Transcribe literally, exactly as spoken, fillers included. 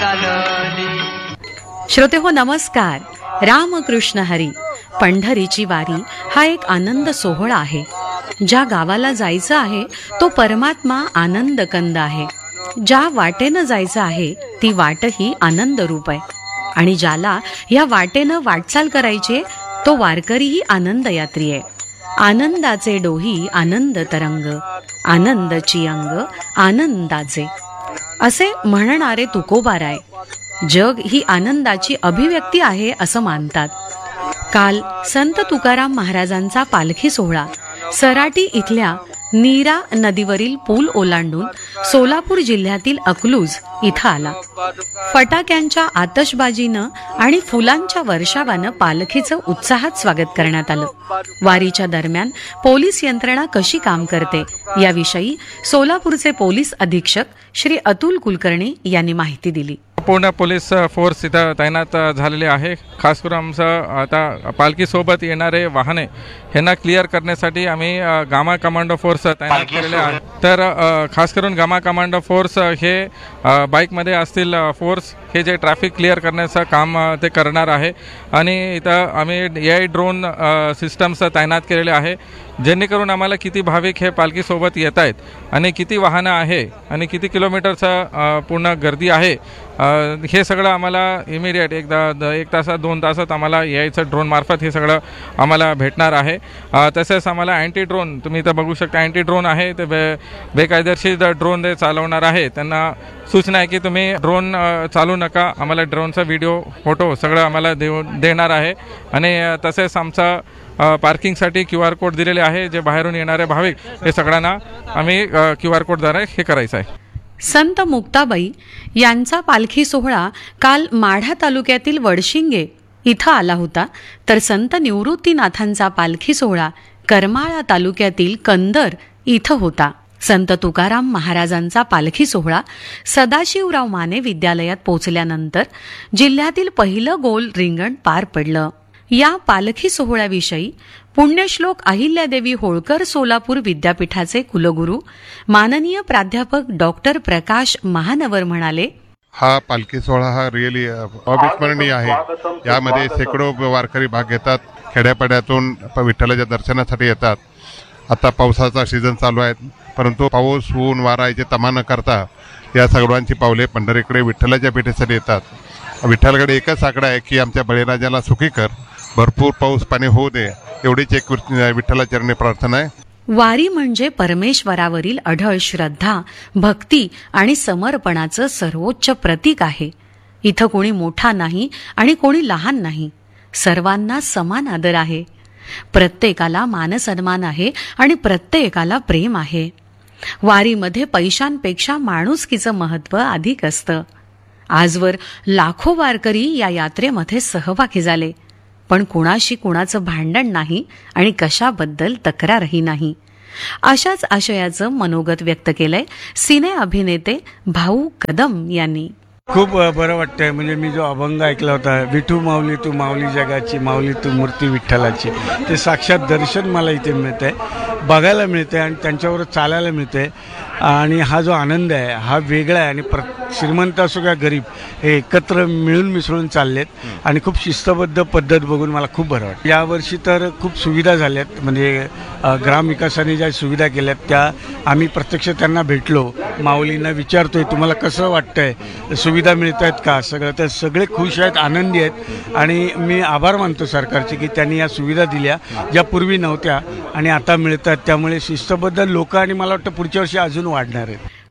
श्रोते हो नमस्कार. रामकृष्ण हरी. पंढरीची वारी हा एक आनंद सोहळा आहे. ज्या गावाला जायचं आहे तो परमात्मा आनंद कंद आहे. ज्या वाटेनं जायचं आहे ती वाटही आनंद रूप आहे. आणि ज्याला या वाटेनं वाटचाल करायची तो वारकरीही आनंद यात्री आहे. आनंदाचे डोही आनंद तरंग, आनंदची अंग आनंदाचे, असे म्हणणारे तुकोबाराय जग ही आनंदाची अभिव्यक्ती आहे असं मानतात. काल संत तुकाराम महाराजांचा पालखी सोहळा सराटी इथल्या नीरा नदीवरील पूल ओलांडून सोलापूर जिल्ह्यातील अकलूज इथं आला. फटाक्यांच्या आतषबाजीनं आणि फुलांच्या वर्षावानं पालखीचं उत्साहात स्वागत करण्यात आलं. वारीच्या दरम्यान पोलीस यंत्रणा कशी काम करते याविषयी सोलापूरचे पोलीस अधीक्षक श्री अतुल कुलकर्णी यांनी माहिती दिली. पूर्ण पोलीस फोर्स इथं तैनात झालेले आहे. खास करून आमचं आता पालखीसोबत येणारे वाहने ह्यांना क्लिअर करण्यासाठी आम्ही गामा कमांडो फोर्स तैनात केलेले आहे. तर खास करून गामा कमांडो फोर्स हे बाईकमध्ये असतील फोर्स हे जे ट्रॅफिक क्लिअर करण्याचं काम ते करणार आहे. आणि इथं आम्ही ए आय ड्रोन सिस्टम्स तैनात केलेले आहे, जेणेकरून आम्हाला किती भाविक हे पालखीसोबत येत आहेत आणि किती वाहनं आहे आणि किती किलोमीटरचा पूर्ण गर्दी आहे हे सगळं आम्हाला इमिडिएट एकदा एक तासात दोन तासात आम्हाला यायचं ड्रोनमार्फत हे सगळं आम्हाला भेटणार आहे. तसेच आम्हाला अँटी ड्रोन, तुम्ही इथं बघू शकता अँटी ड्रोन आहे ते बे बेकायदेशीर ड्रोन जे चालवणार आहे त्यांना सूचना आहे की तुम्ही ड्रोन चालू नका. आम्हाला ड्रोनचा व्हिडिओ फोटो सगळं आम्हाला देऊ देणार आहे. आणि तसेच आमचा पार्किंगसाठी क्यू आर कोड दिलेले आहे, जे बाहेरून येणारे भाविक हे सगळ्यांना आम्ही क्यू आर कोडद्वारे हे करायचं आहे. संत मुक्ताबाई यांचा पालखी सोहळा काल माढा तालुक्यातील वडशिंगे इथं आला होता. तर संत निवृत्तीनाथांचा पालखी सोहळा करमाळा तालुक्यातील कंदर इथं होता. संत तुकाराम महाराजांचा पालखी सोहळा सदाशिवराव माने विद्यालयात पोहोचल्यानंतर जिल्ह्यातील पहिलं गोल रिंगण पार पडलं. या पालखी सोहळ्याविषयी पुण्यश्लोक अहिल्यादेवी होळकर सोलापूर विद्यापीठाचे कुलगुरू माननीय प्राध्यापक डॉक्टर प्रकाश महानवर म्हणाले, हा पालखी सोहळा हा रिअली अविस्मरणीय आहे. यामध्ये शेकडो वारकरी भाग घेतात. खेड्यापाड्यातून विठ्ठलाच्या दर्शनासाठी येतात. आता पावसाचा सीझन चालू आहे, परंतु पाऊस ऊन वारा याचे तमा न करता या सर्वांची पावले पंढरीकडे विठ्ठलाच्या भेटीसाठी येतात. विठ्ठलाकडे एकच आकडा आहे की आमच्या बळीराजाला सुखी कर, भरपूर पाऊस पाणी होऊ दे, एवढीच एक विठ्ठलाचरणी प्रार्थना आहे. वारी म्हणजे परमेश्वरावरील अढळ श्रद्धा, भक्ती आणि समर्पणाचं सर्वोच्च प्रतीक आहे. इथं कोणी मोठा नाही आणि कोणी लहान नाही, सर्वांना समान आदर आहे. प्रत्येकाला मानसन्मान आहे आणि प्रत्येकाला प्रेम आहे. वारीमध्ये पैशांपेक्षा माणुसकीचं महत्त्व अधिक असतं. आजवर लाखो वारकरी या यात्रेमध्ये सहभागी झाले, पण कुणाशी कुणाचं भांडण नाही आणि कशाबद्दल तक्रारही नाही. अशाच आशयाचं मनोगत व्यक्त केलंय सिने अभिनेते भाऊ कदम यांनी. खूप बरं वाटतंय. म्हणजे मी जो अभंग ऐकला होता, विठू माऊली तू माऊली जगाची, माऊली तू मूर्ती विठ्ठलाची, ते साक्षात दर्शन मला इथे मिळतंय, बघायला मिळतंय आणि त्यांच्यावर चालायला मिळतंय. आणि हा जो आनंद आहे हा वेगळा आहे. आणि प्र श्रीमंत असो किंवा गरीब हे एकत्र मिळून मिसळून चाललेत आणि खूप शिस्तबद्ध पद्धत बघून मला खूप बरं वाटतं. यावर्षी तर खूप सुविधा झाल्यात. म्हणजे ग्रामविकासाने ज्या सुविधा केल्यात त्या आम्ही प्रत्यक्ष त्यांना भेटलो, माऊलींना विचारतोय तुम्हाला कसं वाटतंय, सुविधा मिळत आहेत का, सगळं. तर सगळे खुश आहेत, आनंदी आहेत. आणि मी आभार मानतो सरकारचे की त्यांनी या सुविधा दिल्या ज्या पूर्वी नव्हत्या आणि आता मिळतात. त्यामुळे शिस्तबद्ध लोक आणि मला वाटतं पुढच्या वर्षी अजून वाढणार आहेत.